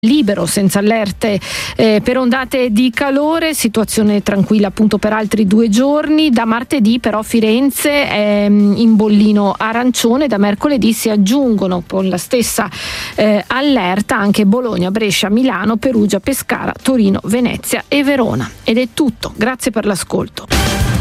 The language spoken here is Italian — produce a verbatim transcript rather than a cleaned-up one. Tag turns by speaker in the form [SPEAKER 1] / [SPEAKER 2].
[SPEAKER 1] libero, senza allerte eh, per ondate di calore, situazione tranquilla appunto per altri due giorni. Da martedì però Firenze è in bollino arancione, da mercoledì si aggiungono con la stessa eh, allerta anche Bologna, Brescia, Milano, Perugia, Pescara, Torino, Venezia e Verona. Ed è tutto, grazie per l'ascolto.